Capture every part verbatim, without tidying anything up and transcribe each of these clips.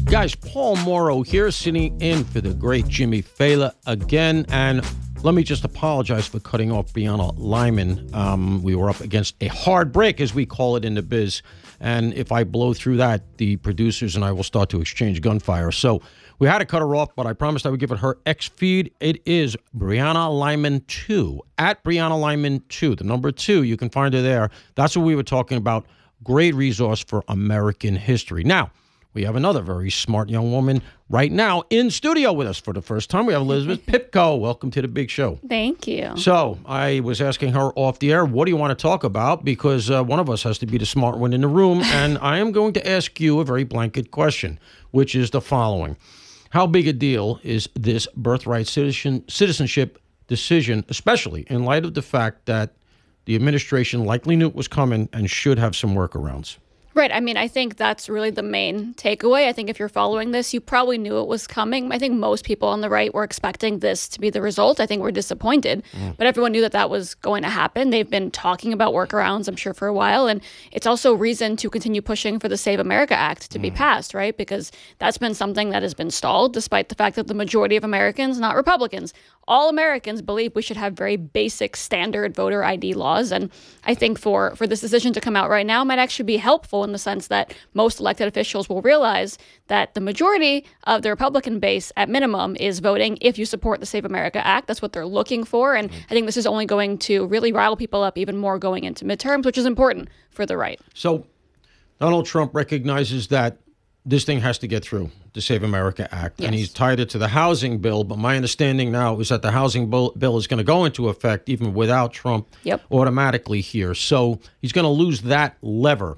Guys, Paul Morrow here, sitting in for the great Jimmy Fallon again. And let me just apologize for cutting off Brianna Lyman. Um, we were up against a hard break, as we call it in the biz. And if I blow through that, the producers and I will start to exchange gunfire. So we had to cut her off, but I promised I would give it her X feed. It is Brianna Lyman two, at Brianna Lyman two, the number two. You can find her there. That's what we were talking about. Great resource for American history. Now, we have another very smart young woman right now in studio with us for the first time. We have Elizabeth Pipko. Welcome to the big show. Thank you. So I was asking her off the air, what do you want to talk about? Because uh, one of us has to be the smart one in the room. And I am going to ask you a very blanket question, which is the following. How big a deal is this birthright citizen, citizenship decision, especially in light of the fact that the administration likely knew it was coming and should have some workarounds? Right. I mean, I think that's really the main takeaway. I think if you're following this, you probably knew it was coming. I think most people on the right were expecting this to be the result. I think we're disappointed, mm. but everyone knew that that was going to happen. They've been talking about workarounds, I'm sure, for a while. And it's also reason to continue pushing for the Save America Act to mm. be passed, right? Because that's been something that has been stalled, despite the fact that the majority of Americans, not Republicans, all Americans believe we should have very basic standard voter I D laws. And I think for, for this decision to come out right now might actually be helpful in the sense that most elected officials will realize that the majority of the Republican base, at minimum, is voting if you support the Save America Act. That's what they're looking for. And I think this is only going to really rile people up even more going into midterms, which is important for the right. So Donald Trump recognizes that this thing has to get through, the Save America Act, yes. and he's tied it to the housing bill. But my understanding now is that the housing bill, bill is going to go into effect even without Trump yep. automatically here. So he's going to lose that lever.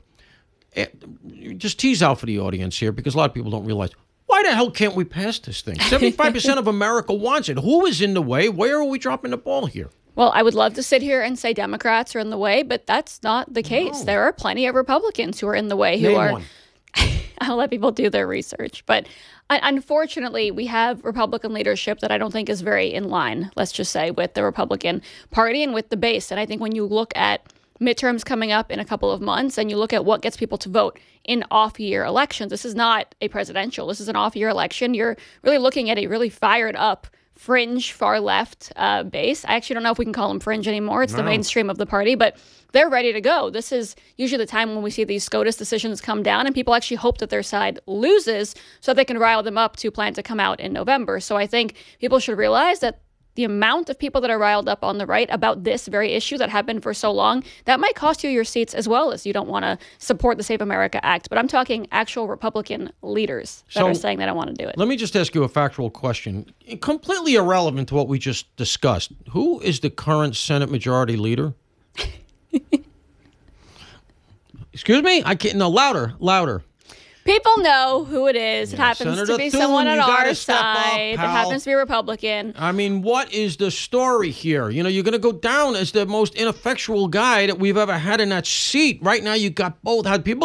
Just tease out for the audience here, because a lot of people don't realize, why the hell can't we pass this thing? seventy-five percent of America wants it. Who is in the way? Where are we dropping the ball here? Well, I would love to sit here and say Democrats are in the way, but that's not the case. No. There are plenty of Republicans who are in the way who Name are... one. I'll let people do their research. But unfortunately, we have Republican leadership that I don't think is very in line, let's just say, with the Republican Party and with the base. And I think when you look at midterms coming up in a couple of months and you look at what gets people to vote in off-year elections, this is not a presidential. This is an off-year election. You're really looking at a really fired up fringe, far-left uh, base. I actually don't know if we can call them fringe anymore. It's no. the mainstream of the party, but they're ready to go. This is usually the time when we see these SCOTUS decisions come down and people actually hope that their side loses so they can rile them up to plan to come out in November. So I think people should realize that the amount of people that are riled up on the right about this very issue that have been for so long, that might cost you your seats as well, as you don't want to support the Save America Act. But I'm talking actual Republican leaders that so, are saying they don't want to do it. Let me just ask you a factual question, completely irrelevant to what we just discussed. Who is the current Senate Majority Leader? Excuse me? I can't. No, louder, louder. People know who it is. Yeah, it happens Senator to be Thune, someone on our Up, side. It happens to be a Republican. I mean, what is the story here? You know, you're going to go down as the most ineffectual guy that we've ever had in that seat. Right now, you got both. Had people